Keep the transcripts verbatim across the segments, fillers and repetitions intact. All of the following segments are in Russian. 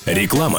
Реклама.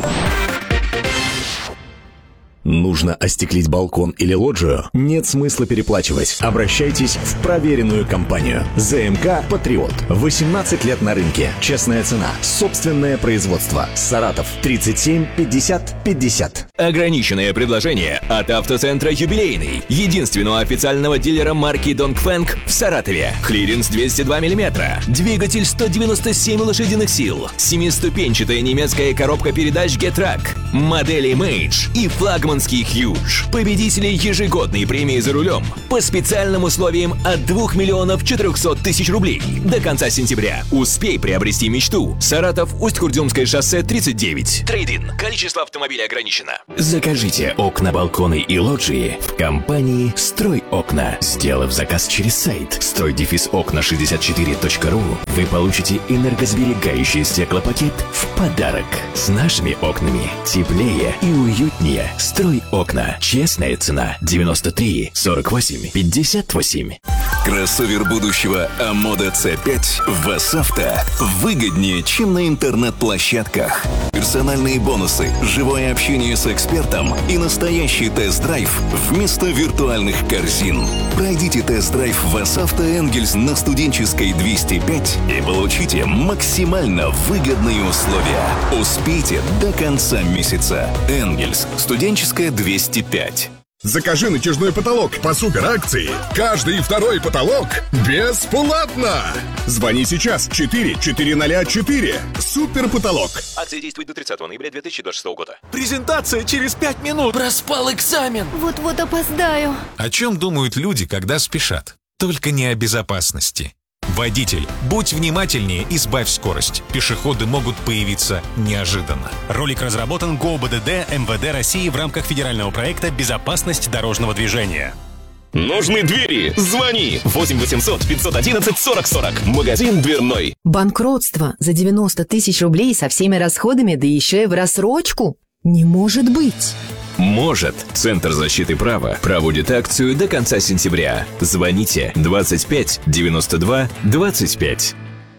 Нужно остеклить балкон или лоджию? Нет смысла переплачивать. Обращайтесь в проверенную компанию. ЗМК «Патриот». восемнадцать лет на рынке. Честная цена. Собственное производство. Саратов. тридцать семь пятьдесят пятьдесят. Ограниченное предложение от автоцентра «Юбилейный». Единственного официального дилера марки Dongfeng в Саратове. Клиренс двести два миллиметра. Двигатель сто девяносто семь лошадиных сил. Семиступенчатая немецкая коробка передач Getrack. Модели Mage и флагман Huge. Победители ежегодной премии за рулем по специальным условиям от двух миллионов четырехсот тысяч рублей до конца сентября. Успей приобрести мечту. Саратов, Усть-Курдюмское шоссе тридцать девять. Трейд-ин. Количество автомобилей ограничено. Закажите окна, балконы и лоджии в компании «Строй окна». Сделав заказ через сайт строй окна шестьдесят четыре точка ру, вы получите энергосберегающий стеклопакет в подарок. С нашими окнами теплее и уютнее. «Строй окна». Честная цена. девяносто три сорок восемь пятьдесят восемь. Кроссовер будущего Амода си пять в Васавто выгоднее, чем на интернет-площадках. Персональные бонусы, живое общение с экспертом и настоящий тест-драйв вместо виртуальных корзин. Пройдите тест-драйв в Васавто Энгельс на Студенческой двести пять и получите максимально выгодные условия. Успейте до конца месяца. Энгельс. Студенческая двести пять. Закажи натяжной потолок по суперакции. Каждый второй потолок бесплатно. Звони сейчас четыре четыреста четыре. Супер потолок. Акция действует до тридцатого ноября две тысячи двадцать шестого года. Презентация через пять минут. Проспал экзамен. Вот-вот опоздаю. О чем думают люди, когда спешат? Только не о безопасности. Водитель, будь внимательнее и сбавь скорость. Пешеходы могут появиться неожиданно. Ролик разработан ГОБДД МВД России в рамках федерального проекта «Безопасность дорожного движения». Нужны двери? Звони восемь восемьсот пятьсот одиннадцать сорок сорок. Магазин дверной. Банкротство за девяносто тысяч рублей со всеми расходами, да еще и в рассрочку? Не может быть! Может. Центр защиты права проводит акцию до конца сентября. Звоните двадцать пять девяносто два двадцать пять.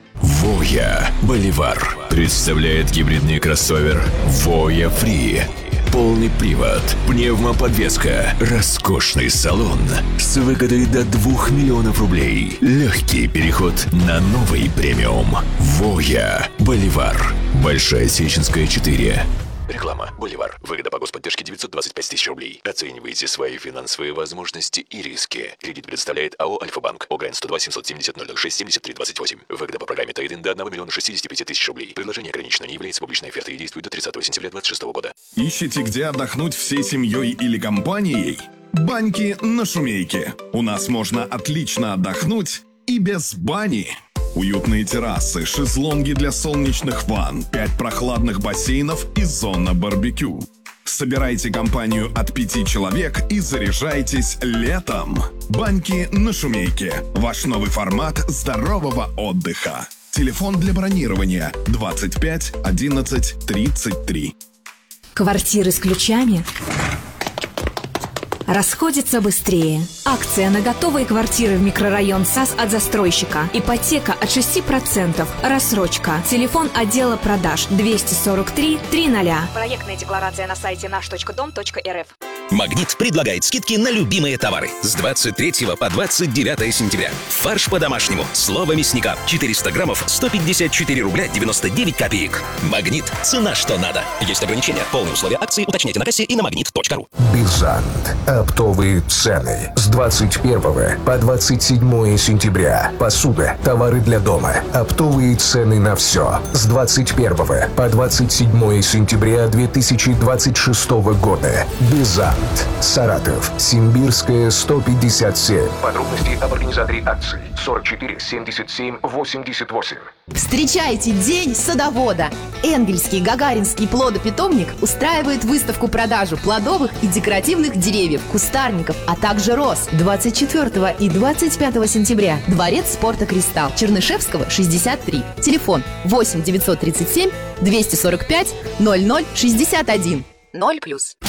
Воя Боливар представляет гибридный кроссовер Воя Фри. Полный привод, пневмоподвеска, роскошный салон с выгодой до двух миллионов рублей. Легкий переход на новый премиум. Воя Боливар. Большая Сеченская, четыре. Реклама. Боливар. Выгода по господдержке девятьсот двадцать пять тысяч рублей. Оценивайте свои финансовые возможности и риски. Кредит предоставляет АО «Альфа-банк». ОГРН сто два семьсот семьдесят ноль ноль шесть семьдесят три двадцать восемь. Выгода по программе Трейд-ин до одного миллиона шестидесяти пяти тысяч рублей. Предложение ограничено, не является публичной офертой и действует до тридцатого сентября двадцать шестого года. Ищете, где отдохнуть всей семьей или компанией? Баньки на Шумейке. У нас можно отлично отдохнуть и без бани. Уютные террасы, шезлонги для солнечных ванн, пять прохладных бассейнов и зона барбекю. Собирайте компанию от пяти человек и заряжайтесь летом. Баньки на Шумейке. Ваш новый формат здорового отдыха. Телефон для бронирования двадцать пять одиннадцать тридцать три. Квартиры с ключами расходится быстрее. Акция на готовые квартиры в микрорайон САС от застройщика. Ипотека от шести процентов. Рассрочка. Телефон отдела продаж двести сорок три триста. Проектная декларация на сайте наш точка дом точка эр эф. Магнит предлагает скидки на любимые товары с двадцать третьего по двадцать девятое сентября. Фарш по-домашнему. Слово мясника. четыреста граммов сто пятьдесят четыре рубля девяносто девять копеек. Магнит. Цена что надо. Есть ограничения. Полные условия акции уточняйте на кассе и на магнит точка ру. Бизант. Оптовые цены. С двадцать первого по двадцать седьмое сентября. Посуда. Товары для дома. Оптовые цены на все. С двадцать первого по двадцать седьмое сентября две тысячи двадцать шестого года. Бизант. Саратов. Симбирская, сто пятьдесят семь. Подробности об организаторе акции. сорок четыре семьдесят семь восемьдесят восемь. Встречайте День садовода! Энгельский Гагаринский плодопитомник устраивает выставку-продажу плодовых и декоративных деревьев, кустарников, а также роз. двадцать четвёртого и двадцать пятого сентября. Дворец спорта «Кристалл». Чернышевского, шестьдесят три. Телефон восемь девятьсот тридцать семь двести сорок пять ноль ноль шестьдесят один. ноль плюс.